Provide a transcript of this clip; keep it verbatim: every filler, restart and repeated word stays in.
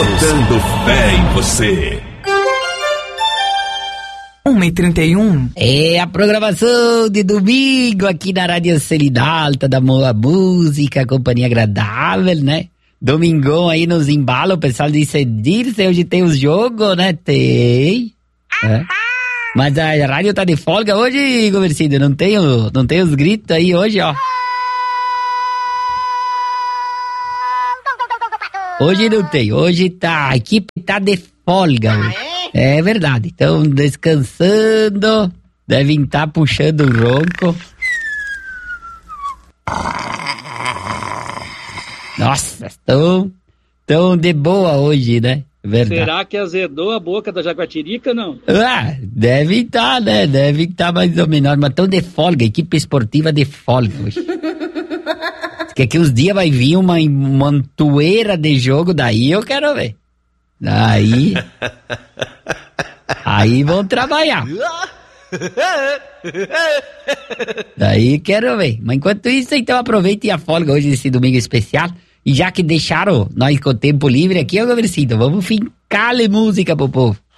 Botando fé em você. uma e trinta e um. É a programação de domingo aqui na Rádio Celidalta, da boa música, companhia agradável, né? Domingão aí nos embala, o pessoal disse, Dirce, hoje tem os jogos, né? Tem. É. Mas a rádio tá de folga hoje, Gomercindo, não tem, o, não tem os gritos aí hoje, ó. Hoje não tem, hoje tá, a equipe tá de folga hoje. É verdade, estão descansando, devem estar puxando o ronco. Nossa, estão tão de boa hoje, né? Verdade. Será que azedou a boca da Jaguatirica, não? Ah, deve estar, né? Deve estar mais ou menos, mas estão de folga, equipe esportiva de folga hoje. Que aqui uns dias vai vir uma montoeira de jogo, daí eu quero ver. Daí... Aí vão trabalhar. Daí quero ver. Mas enquanto isso, então aproveite a folga hoje desse domingo especial. E já que deixaram nós com o tempo livre aqui, eu Gomercindo, vamos fincar-lhe música pro povo.